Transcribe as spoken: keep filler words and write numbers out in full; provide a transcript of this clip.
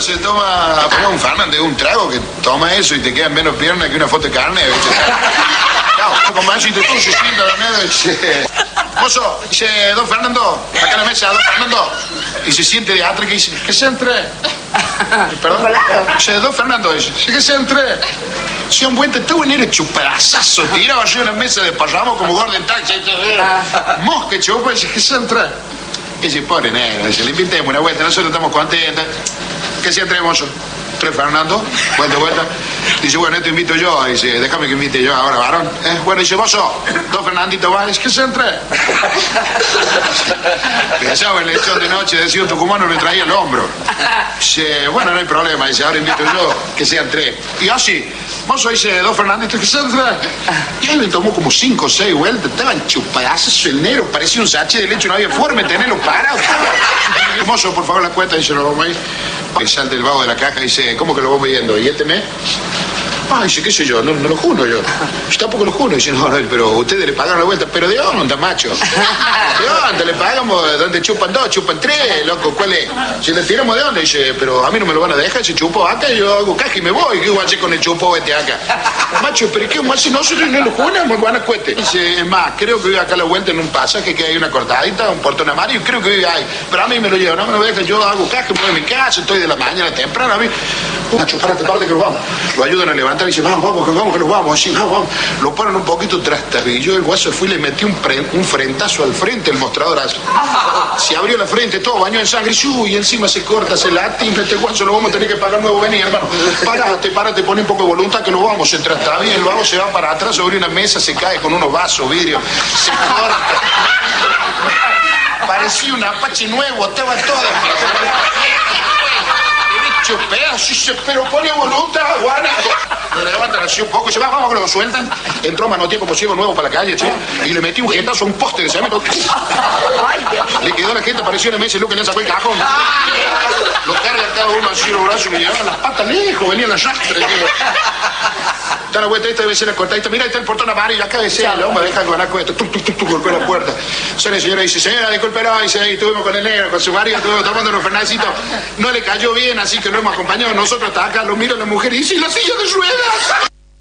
se toma pero un Fernández, un trago que toma eso y te quedan menos piernas que una foto de carne. No, con Manchito tú se sienta la mesa y dice, mozo, dice, don Fernando, acá en la mesa, don Fernando. Y se siente de atrás que dice, que se entre. Perdón. Dice, don Fernando, dice, que se entre. Si un buen te en el chupadazo, tirado yo en la mesa de parramo como gordo en taxi. Mosca chupa y dice, que se entre. Y dice, pobre negro, dice, le invitemos una vuelta, nosotros estamos contentos. Que se entre, mozo. Tres Fernando, vuelta, vuelta. Dice, bueno, esto invito yo. Dice, déjame que invite yo ahora, varón. ¿Eh? Bueno, dice, mozo, dos Fernanditos más. Que se entre. Pensaba en el lechón de noche, decía un tucumano, le traía el hombro. Dice, bueno, no hay problema. Dice, ahora invito yo, que sean tres. Y así, mozo, dice, dos Fernanditos, que sean tres. Y él le tomó como cinco o seis vueltas. Estaban chupadazos el negro, parecía un sachet de leche, no había forma de tenerlo parado. Mozo, por favor, la cuenta, dice, lo vamos ahí. Y salta el vago de la caja y dice, ¿cómo que lo vamos viendo? ¿Y este mes? Ah, dice, qué sé yo, no, no lo juro yo. Yo tampoco lo juro. Dice, no, no, pero ustedes le pagaron la vuelta. ¿Pero de dónde, macho? ¿De dónde? Le pagamos, ¿dónde chupan dos? Chupan tres, loco, ¿cuál es? Si le tiramos de dónde, dice, pero a mí no me lo van a dejar, se chupó acá, yo hago caja y me voy. ¿Qué voy a hacer con el chupo este acá? Macho, ¿pero qué más si nosotros no lo juramos? Van a cueste. Dice, es más, creo que vive acá a la vuelta en un pasaje que hay una cortadita, un portón amarillo, creo que vive ahí. Pero a mí me lo llevan, no me lo dejan, yo hago caja, me voy a mi casa, estoy de la mañana temprano, a mí. Macho, párate, párate que nos vamos. Lo ayudan a levantar y dice, vamos, vamos, que vamos, que nos vamos, así, vamos, vamos. Lo ponen un poquito trastabillo, el guaso fui y le metí un, pre, un frentazo al frente, el mostrador así. Se abrió la frente, todo bañó en sangre, y encima se corta, se latina, este guaso lo vamos a tener que pagar nuevo, vení, hermano. Párate, párate, pone un poco de voluntad que nos vamos, se trastabilla, el vago se va para atrás sobre una mesa, se cae con unos vasos, vidrio, se corta. Parecía un Apache nuevo, estaba todo. Hecho pedazo, y se, pero pone voluntad, guana. Le levantan así un poco, y se va, vamos que lo sueltan. Entró manoteé como ciego nuevo para la calle, che, y le metí un jetazo a un poste de cemento. Le quedó la gente, apareció en la mesa y Luke le sacó el cajón. Lo carga cada uno así los brazos y le llevaban las patas lejos, venían las rastres. Está la vuelta, esta debe ser la cortadita. Mira, ahí está el portón amarillo, acá decía el hombre, deja con la cuesta, tuc, tuc, tuc, tuc, golpeó la puerta. Sale la señora y dice, señora, disculpe, no, dice, ahí estuvimos con el negro, con su marido, estuvimos tomando unos fernandcitos. No le cayó bien, así que lo hemos acompañado nosotros hasta acá, lo mira la mujer y dice, ¿y la silla de ruedas?